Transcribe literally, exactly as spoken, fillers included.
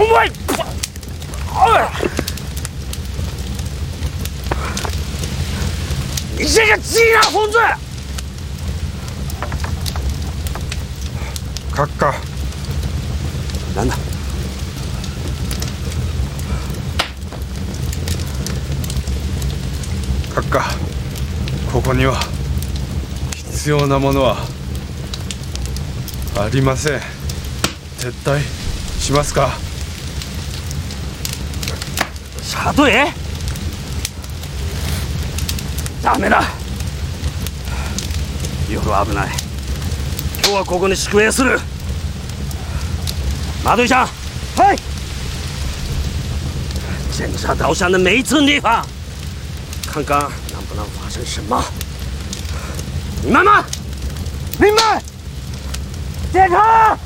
喂！你这个鸡鸭混子！ 閣下。 なんだ？ 閣下、ここには必要なものはありません。撤退しますか？ 插队？ダメだ。夜危ない。今日はここに宿営する。马队长， 嗨！ 检查岛上的每一寸地方，看看能不能发生什么。你慢慢， 明白。检查。